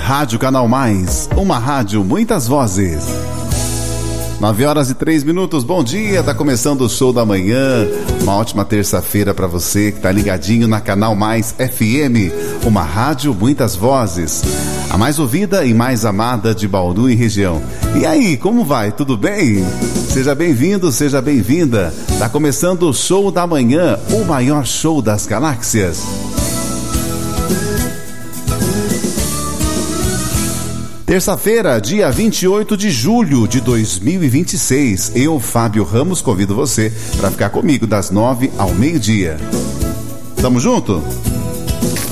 Rádio Canal Mais, uma rádio, muitas vozes. 9h03, bom dia, tá começando o show da manhã. Uma ótima terça-feira pra você que tá ligadinho na Canal Mais FM, uma rádio, muitas vozes, a mais ouvida e mais amada de Bauru e região. E aí, como vai? Tudo bem? Seja bem-vindo, seja bem-vinda. Tá começando o show da manhã, o maior show das galáxias. Terça-feira, dia 28 de julho de 2026. Eu, Fábio Ramos, convido você para ficar comigo das 9 ao meio-dia. Tamo junto?